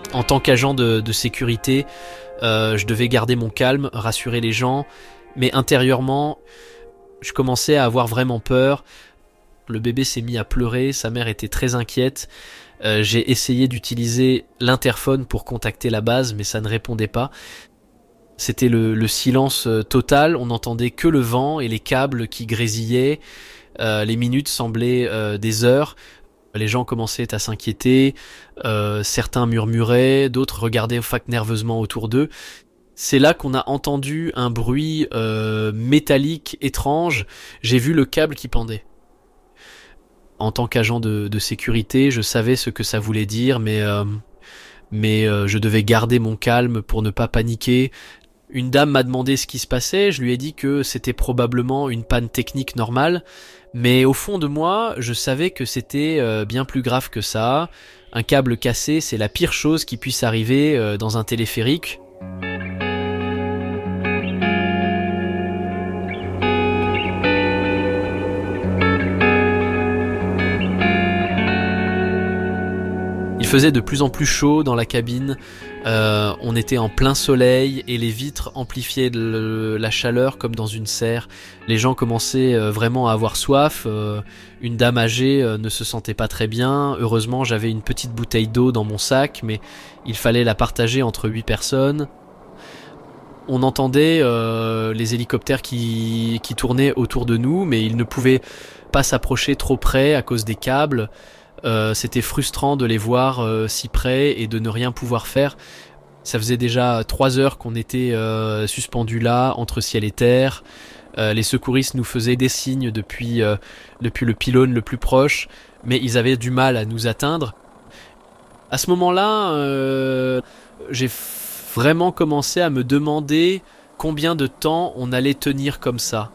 En tant qu'agent de sécurité, je devais garder mon calme, rassurer les gens, mais intérieurement, je commençais à avoir vraiment peur. Le bébé s'est mis à pleurer, sa mère était très inquiète. J'ai essayé d'utiliser l'interphone pour contacter la base, mais ça ne répondait pas. C'était le silence total, on n'entendait que le vent et les câbles qui grésillaient. Les minutes semblaient des heures. Les gens commençaient à s'inquiéter, certains murmuraient, d'autres regardaient nerveusement autour d'eux. C'est là qu'on a entendu un bruit métallique étrange. J'ai vu le câble qui pendait. En tant qu'agent de sécurité, je savais ce que ça voulait dire, mais je devais garder mon calme pour ne pas paniquer. Une dame m'a demandé ce qui se passait, je lui ai dit que c'était probablement une panne technique normale, mais au fond de moi, je savais que c'était bien plus grave que ça. Un câble cassé, c'est la pire chose qui puisse arriver dans un téléphérique. Il faisait de plus en plus chaud dans la cabine, on était en plein soleil et les vitres amplifiaient la chaleur comme dans une serre. Les gens commençaient vraiment à avoir soif, une dame âgée ne se sentait pas très bien. Heureusement, j'avais une petite bouteille d'eau dans mon sac, mais il fallait la partager entre 8 personnes. On entendait les hélicoptères qui tournaient autour de nous, mais ils ne pouvaient pas s'approcher trop près à cause des câbles. C'était frustrant de les voir si près et de ne rien pouvoir faire. Ça faisait déjà 3 heures qu'on était suspendus là, entre ciel et terre. Les secouristes nous faisaient des signes depuis le pylône le plus proche, mais ils avaient du mal à nous atteindre. À ce moment-là, j'ai vraiment commencé à me demander combien de temps on allait tenir comme ça.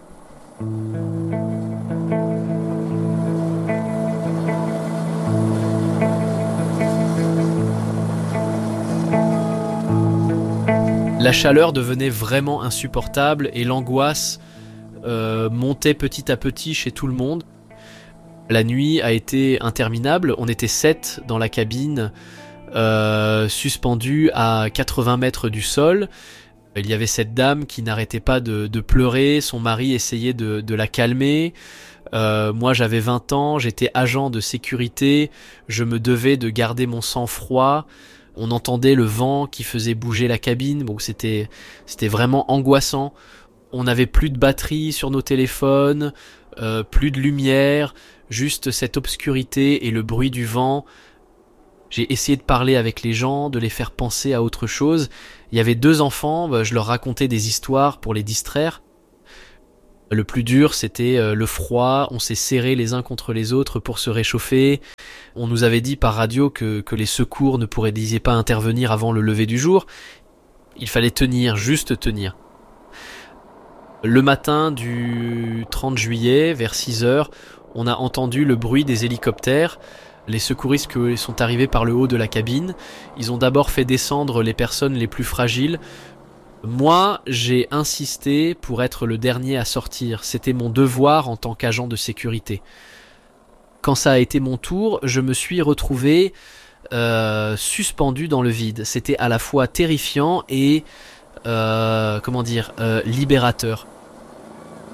La chaleur devenait vraiment insupportable et l'angoisse montait petit à petit chez tout le monde. La nuit a été interminable, on était 7 dans la cabine, suspendus à 80 mètres du sol. Il y avait cette dame qui n'arrêtait pas de pleurer, son mari essayait de la calmer. Moi j'avais 20 ans, j'étais agent de sécurité, je me devais de garder mon sang-froid. On entendait le vent qui faisait bouger la cabine, donc c'était vraiment angoissant. On n'avait plus de batterie sur nos téléphones, plus de lumière, juste cette obscurité et le bruit du vent. J'ai essayé de parler avec les gens, de les faire penser à autre chose. Il y avait 2 enfants, je leur racontais des histoires pour les distraire. Le plus dur, c'était le froid, on s'est serrés les uns contre les autres pour se réchauffer. On nous avait dit par radio que les secours ne pourraient pas intervenir avant le lever du jour. Il fallait tenir, juste tenir. Le matin du 30 juillet, vers 6 heures, on a entendu le bruit des hélicoptères. Les secouristes sont arrivés par le haut de la cabine. Ils ont d'abord fait descendre les personnes les plus fragiles. Moi, j'ai insisté pour être le dernier à sortir. C'était mon devoir en tant qu'agent de sécurité. Quand ça a été mon tour, je me suis retrouvé suspendu dans le vide. C'était à la fois terrifiant et libérateur.